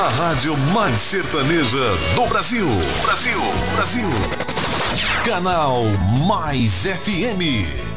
A rádio mais sertaneja do Brasil. Brasil. Canal Mais FM.